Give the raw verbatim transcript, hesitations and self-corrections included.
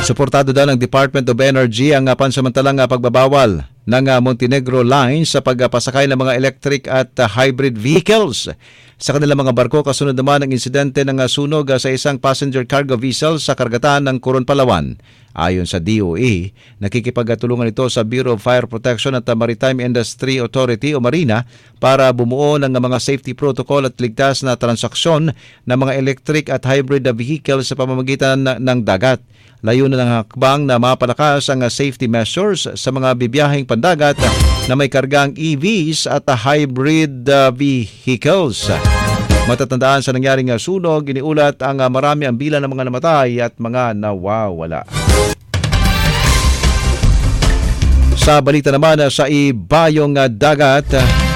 Suportado daw ng Department of Energy ang uh, pansamantalang uh, pagbabawal ng uh, Montenegro Line sa pagpasakay ng mga electric at uh, hybrid vehicles sa kanilang mga barko. Kasunod naman ang insidente ng uh, sunog uh, sa isang passenger cargo vessel sa karagatan ng Coron, Palawan. Ayon sa D O A, nakikipagtulungan ito sa Bureau of Fire Protection at Maritime Industry Authority o Marina para bumuo ng mga safety protocol at ligtas na transaksyon ng mga electric at hybrid vehicles sa pamamagitan ng dagat. Layunin ng hakbang na mapalakas ang safety measures sa mga bibiyaheng pandagat na may kargang E Vs at hybrid vehicles. Matatandaan sa nangyaring sunog, iniulat ang marami ang bilang ng mga namatay at mga nawawala. Sa balita naman sa ibayong dagat,